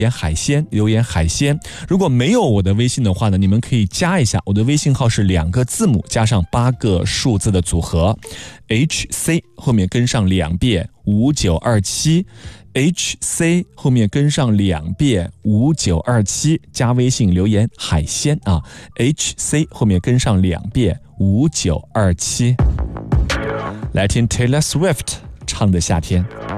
海鲜，留言海鲜。如果没有我的微信的话呢，你们可以加一下，我的微信号是2个字母加上8个数字的组合 HC 后面跟上2遍5927 HC 后面跟上2遍5927，加微信留言海鲜啊 HC 后面跟上2遍5927。来听 Taylor Swift 唱的夏天。